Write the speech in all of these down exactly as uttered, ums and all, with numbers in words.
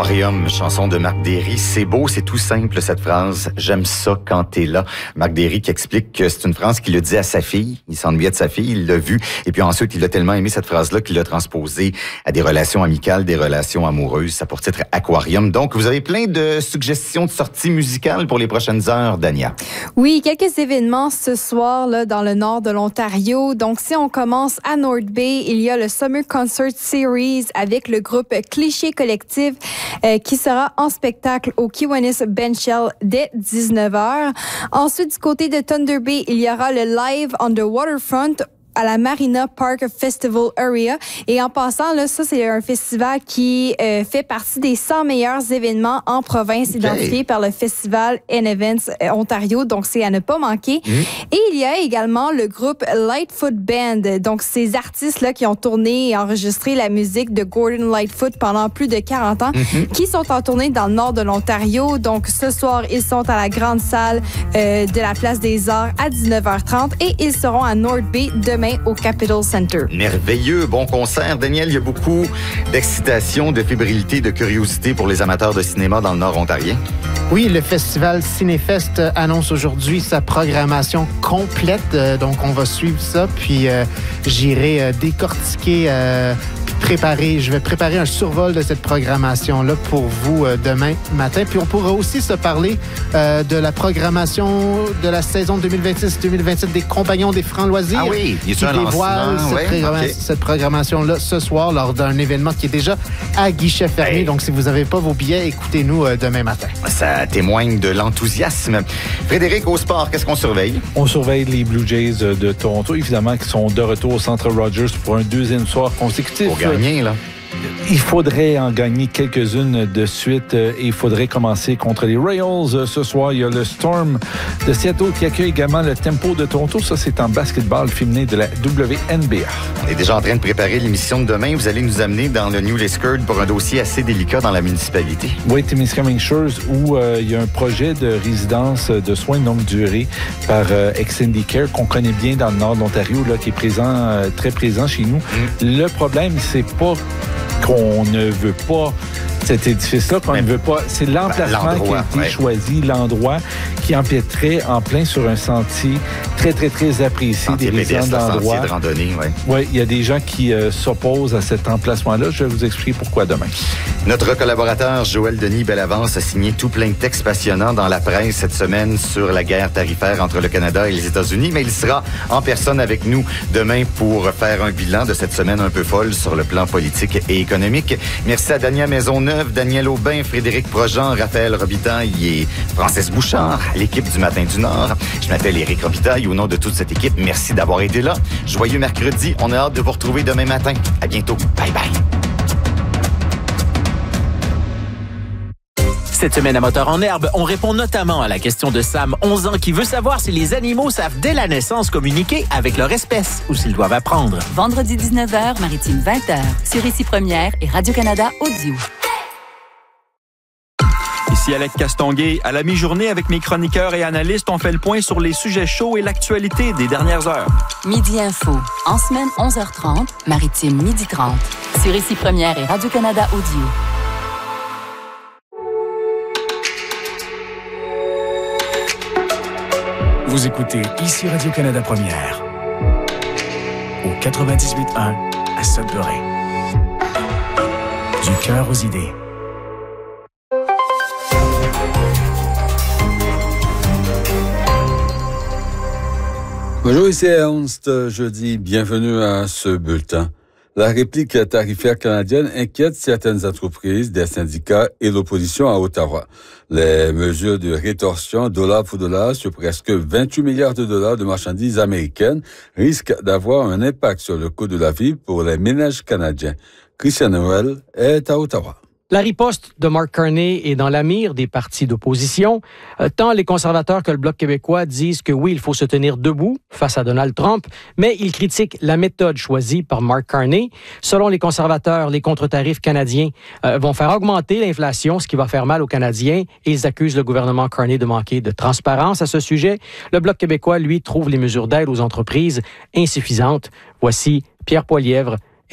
Aquarium, chanson de Marc Derry. C'est beau, c'est tout simple cette phrase. J'aime ça quand t'es là. Marc Derry qui explique que c'est une phrase qu'il a dit à sa fille. Il s'ennuyait de sa fille, il l'a vue. Et puis ensuite, il a tellement aimé cette phrase-là qu'il l'a transposée à des relations amicales, des relations amoureuses. Ça pour titre Aquarium. Donc, vous avez plein de suggestions de sorties musicales pour les prochaines heures, Dania. Oui, quelques événements ce soir là, dans le nord de l'Ontario. Donc, si on commence à North Bay, il y a le Summer Concert Series avec le groupe Cliché Collectif euh, qui sera en spectacle au Kiwanis Benchell dès dix-neuf heures. Ensuite, du côté de Thunder Bay, il y aura le Live on the Waterfront à la Marina Park Festival Area. Et en passant, là, ça, c'est un festival qui euh, fait partie des cent meilleurs événements en province okay. identifiés par le Festival and Events euh, Ontario. Donc, c'est à ne pas manquer. Mmh. Et il y a également le groupe Lightfoot Band. Donc, ces artistes-là qui ont tourné et enregistré la musique de Gordon Lightfoot pendant plus de quarante ans, mmh. qui sont en tournée dans le nord de l'Ontario. Donc, ce soir, ils sont à la grande salle euh, de la Place des Arts à dix-neuf heures trente et ils seront à North Bay demain au Capitol Center. Merveilleux, bon concert. Daniel, il y a beaucoup d'excitation, de fébrilité, de curiosité pour les amateurs de cinéma dans le Nord ontarien. Oui, le festival Cinéfest annonce aujourd'hui sa programmation complète. Euh, donc, on va suivre ça, puis euh, j'irai euh, décortiquer, euh, préparer. Je vais préparer un survol de cette programmation-là pour vous euh, demain matin. Puis, on pourra aussi se parler euh, de la programmation de la saison deux mille vingt-six deux mille vingt-sept des Compagnons des Francs Loisirs. Ah oui, il y a qui dévoile cette, ouais, programma- okay. cette programmation-là ce soir lors d'un événement qui est déjà à guichet fermé. Hey. Donc, si vous n'avez pas vos billets, écoutez-nous euh, demain matin. Ça témoigne de l'enthousiasme. Frédéric, au sport, qu'est-ce qu'on surveille? On surveille les Blue Jays de Toronto, évidemment, qui sont de retour au Centre Rogers pour un deuxième soir consécutif. Pour gagner, là. Il faudrait en gagner quelques-unes de suite et il faudrait commencer contre les Royals. Ce soir, il y a le Storm de Seattle qui accueille également le Tempo de Toronto. Ça, c'est en basketball féminin de la W N B A. On est déjà en train de préparer l'émission de demain. Vous allez nous amener dans le New Liskeard pour un dossier assez délicat dans la municipalité. Oui, Témiscamingue Shores, où euh, il y a un projet de résidence de soins de longue durée par euh, Extendicare qu'on connaît bien dans le nord de l'Ontario, là, qui est présent, euh, très présent chez nous. Mm. Le problème, c'est pas qu'on ne veut pas cet édifice-là, qu'on Même, ne veut pas. C'est l'emplacement ben, qui a été ouais. choisi, l'endroit qui empiéterait en plein sur un sentier très, très, très apprécié sentier des résidents d'endroit. Sentier de randonnée, oui. Oui, il y a des gens qui euh, s'opposent à cet emplacement-là. Je vais vous expliquer pourquoi demain. Notre collaborateur Joël Denis Bellavance a signé tout plein de textes passionnants dans la presse cette semaine sur la guerre tarifaire entre le Canada et les États-Unis, mais il sera en personne avec nous demain pour faire un bilan de cette semaine un peu folle sur le plan politique et économique. Merci à Dania Maisonneuve, Daniel Aubin, Frédéric Projean, Raphaël Robitaille et Francis Bouchard, l'équipe du Matin du Nord. Je m'appelle Éric Robitaille. Au nom de toute cette équipe, merci d'avoir été là. Joyeux mercredi. On a hâte de vous retrouver demain matin. À bientôt. Bye bye. Cette semaine à Moteur en Herbe, on répond notamment à la question de Sam, onze ans, qui veut savoir si les animaux savent dès la naissance communiquer avec leur espèce ou s'ils doivent apprendre. Vendredi dix-neuf heures, Maritime vingt heures, sur Ici Première et Radio-Canada Audio. Ici Alec Castonguay. À la mi-journée, avec mes chroniqueurs et analystes, on fait le point sur les sujets chauds et l'actualité des dernières heures. Midi Info. En semaine, onze heures trente, Maritime midi trente. Sur Ici Première et Radio-Canada Audio. Vous écoutez Ici Radio-Canada Première. Au quatre-vingt-dix-huit un à Sudbury. Du cœur aux idées. Bonjour, ici Ernst. Jeudi, bienvenue à ce bulletin. La réplique tarifaire canadienne inquiète certaines entreprises, des syndicats et l'opposition à Ottawa. Les mesures de rétorsion dollar pour dollar sur presque vingt-huit milliards de dollars de marchandises américaines risquent d'avoir un impact sur le coût de la vie pour les ménages canadiens. Christian Noël est à Ottawa. La riposte de Mark Carney est dans la mire des partis d'opposition. Euh, tant les conservateurs que le Bloc québécois disent que oui, il faut se tenir debout face à Donald Trump, mais ils critiquent la méthode choisie par Mark Carney. Selon les conservateurs, les contre-tarifs canadiens euh, vont faire augmenter l'inflation, ce qui va faire mal aux Canadiens, et ils accusent le gouvernement Carney de manquer de transparence à ce sujet. Le Bloc québécois, lui, trouve les mesures d'aide aux entreprises insuffisantes. Voici Pierre Poilièvre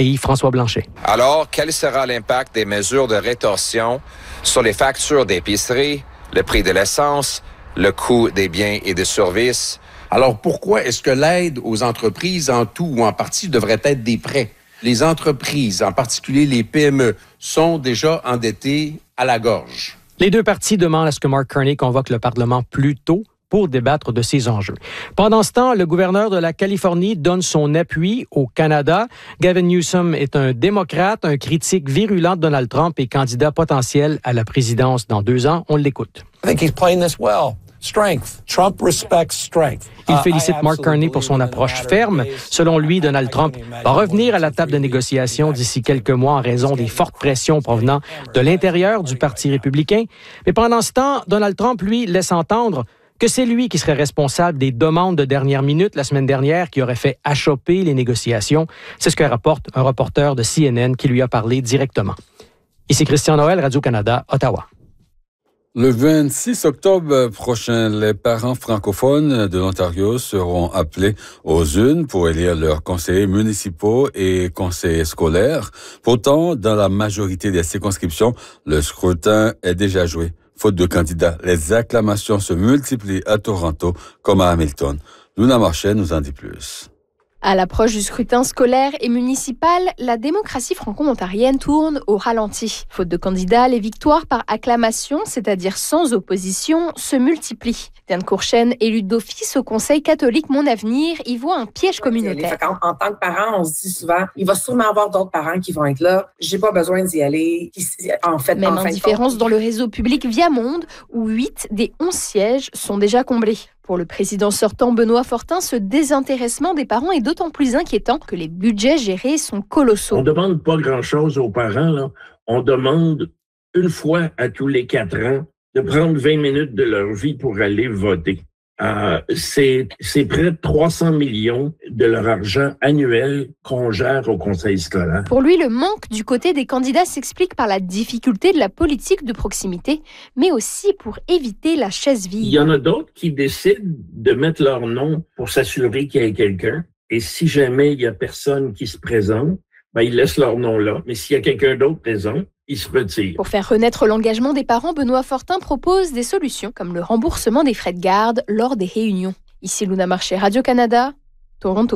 et Yves-François Blanchet. Alors, quel sera l'impact des mesures de rétorsion sur les factures d'épicerie, le prix de l'essence, le coût des biens et des services? Alors, pourquoi est-ce que l'aide aux entreprises en tout ou en partie devrait être des prêts? Les entreprises, en particulier les P M E, sont déjà endettées à la gorge. Les deux partis demandent à ce que Mark Carney convoque le Parlement plus tôt pour débattre de ces enjeux. Pendant ce temps, le gouverneur de la Californie donne son appui au Canada. Gavin Newsom est un démocrate, un critique virulent de Donald Trump et candidat potentiel à la présidence dans deux ans. On l'écoute. I think he's playing this well. Strength. Trump respects strength. Il félicite Mark Carney pour son approche ferme. Selon lui, Donald Trump va revenir à la table de négociation d'ici quelques mois en raison des fortes pressions provenant de l'intérieur du Parti républicain. Mais pendant ce temps, Donald Trump, lui, laisse entendre que c'est lui qui serait responsable des demandes de dernière minute la semaine dernière qui aurait fait achoper les négociations. C'est ce que rapporte un reporter de C N N qui lui a parlé directement. Ici Christian Noël, Radio-Canada, Ottawa. Le vingt-six octobre prochain, les parents francophones de l'Ontario seront appelés aux urnes pour élire leurs conseillers municipaux et conseillers scolaires. Pourtant, dans la majorité des circonscriptions, le scrutin est déjà joué. Faute de candidats, les acclamations se multiplient à Toronto comme à Hamilton. Luna Marchais nous en dit plus. À l'approche du scrutin scolaire et municipal, la démocratie franco-ontarienne tourne au ralenti. Faute de candidats, les victoires par acclamation, c'est-à-dire sans opposition, se multiplient. Diane Courchaine, élue d'office au Conseil catholique Mon Avenir, y voit un piège communautaire. En, en tant que parent, on se dit souvent, il va sûrement avoir d'autres parents qui vont être là. J'ai pas besoin d'y aller. En fait, Même en indifférence dans le réseau public Viamonde, où huit des onze sièges sont déjà comblés. Pour le président sortant Benoît Fortin, ce désintéressement des parents est d'autant plus inquiétant que les budgets gérés sont colossaux. On ne demande pas grand-chose aux parents, là. On demande une fois à tous les quatre ans de prendre vingt minutes de leur vie pour aller voter. Euh, c'est, c'est près de trois cents millions de leur argent annuel qu'on gère au conseil scolaire. Pour lui, le manque du côté des candidats s'explique par la difficulté de la politique de proximité, mais aussi pour éviter la chaise vide. Il y en a d'autres qui décident de mettre leur nom pour s'assurer qu'il y ait quelqu'un. Et si jamais il n'y a personne qui se présente, ben, ils laissent leur nom là. Mais s'il y a quelqu'un d'autre présent, ils se retirent. Pour faire renaître l'engagement des parents, Benoît Fortin propose des solutions comme le remboursement des frais de garde lors des réunions. Ici Luna Marchais, Radio-Canada, Toronto.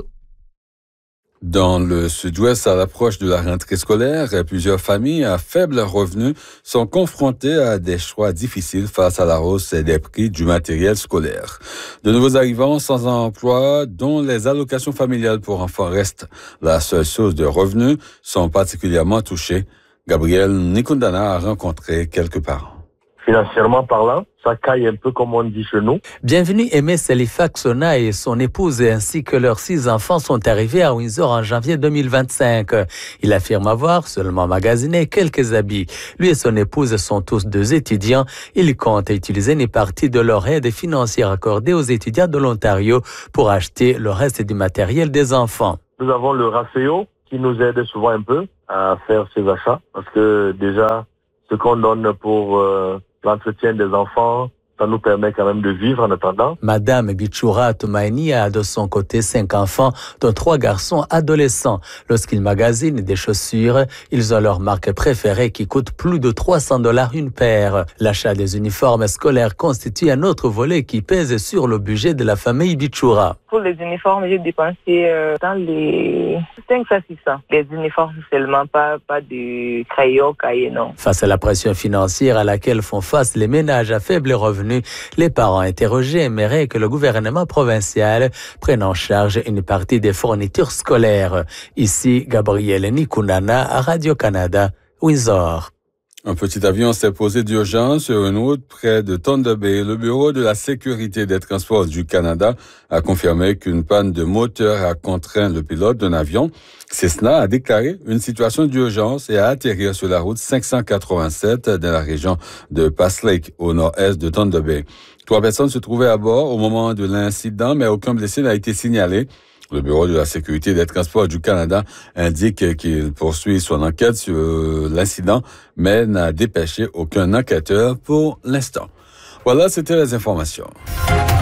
Dans le sud-ouest, à l'approche de la rentrée scolaire, plusieurs familles à faible revenu sont confrontées à des choix difficiles face à la hausse des prix du matériel scolaire. De nouveaux arrivants sans emploi, dont les allocations familiales pour enfants restent la seule source de revenus, sont particulièrement touchés. Gabriel Nikundana a rencontré quelques parents. Financièrement parlant, ça caille un peu comme on dit chez nous. Bienvenue Aimé Selifaxona et son épouse ainsi que leurs six enfants sont arrivés à Windsor en janvier deux mille vingt-cinq. Il affirme avoir seulement magasiné quelques habits. Lui et son épouse sont tous deux étudiants. Ils comptent utiliser une partie de leur aide financière accordée aux étudiants de l'Ontario pour acheter le reste du matériel des enfants. Nous avons le Rafeo qui nous aide souvent un peu à faire ces achats parce que déjà, ce qu'on donne pour euh, l'entretien des enfants, ça nous permet quand même de vivre en attendant. Madame Bichura Tumaini a de son côté cinq enfants, dont trois garçons adolescents. Lorsqu'ils magasinent des chaussures, ils ont leur marque préférée qui coûte plus de trois cents dollars une paire. L'achat des uniformes scolaires constitue un autre volet qui pèse sur le budget de la famille Bichura. Pour les uniformes, j'ai dépensé euh, dans les cinq à six cents. Les uniformes seulement, pas, pas de crayon, cahier, non. Face à la pression financière à laquelle font face les ménages à faible revenu, les parents interrogés aimeraient que le gouvernement provincial prenne en charge une partie des fournitures scolaires. Ici, Gabriel Nikundana à Radio-Canada, Windsor. Un petit avion s'est posé d'urgence sur une route près de Thunder Bay. Le Bureau de la sécurité des transports du Canada a confirmé qu'une panne de moteur a contraint le pilote d'un avion. Cessna a déclaré une situation d'urgence et a atterri sur la route cinq cent quatre-vingt-sept dans la région de Pass Lake, au nord-est de Thunder Bay. Trois personnes se trouvaient à bord au moment de l'incident, mais aucun blessé n'a été signalé. Le Bureau de la sécurité des transports du Canada indique qu'il poursuit son enquête sur l'incident, mais n'a dépêché aucun enquêteur pour l'instant. Voilà, c'était les informations.